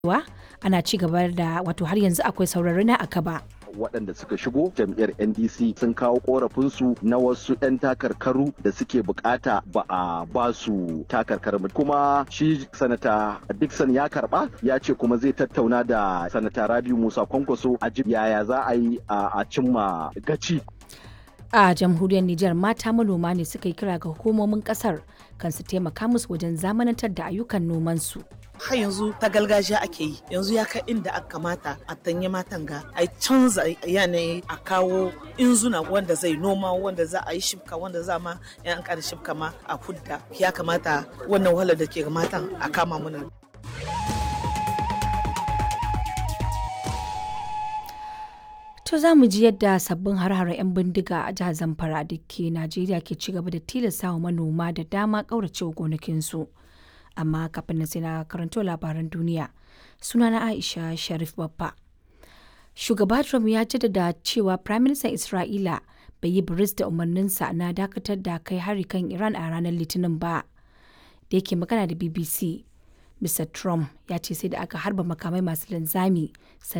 cewa ana ci gaba da har yanzu akwai saurari na akaba. Waɗanda suka shigo jam'iyyar NDC sun kawo korafinsu na wasu 'yan takarkaru da suke bukata ba a ba su takarkar kuma shi sanata Dixon ya karba ya ce kuma zai tattauna da sanata Rabiu Musa Kwankwaso a ji yaya za a yi a cimma gaci. A jamhuriyar Nijar mata manoma ne suka yi kira ga hukumomin kasar kan su taimaka musu wajen zamanantar da ayyukan nomansu. Har yanzu ta gargajiya ake yi, yanzu ya kai inda aka kamata a tanye matan ga a canza yanayi a kawo inzuna wanda zai noma wanda za a yi shibka wanda za ma yan an kada shibka ma a hudda ya kamata wannan wahalar da ke ga matan a kama muna. To za mu ji yadda sabbin har-haren 'yan bindiga a jihar Zamfara da ke Najeriya ke ci gaba da tilasta wa manoma da dama ƙauracewa gonakinsu. Amma kafin na sai na karanto labaran duniya, sunana Aisha Sharif Babba. Shugaba Trump ya jaddada cewa Firaministan Isra'ila bai yi biris da umarninsa na dakatar da kai hari kan Iran a ranar Litinin ba. Da yake magana da BBC, Mr. Trump ya ce sai da aka harba makamai masu linzami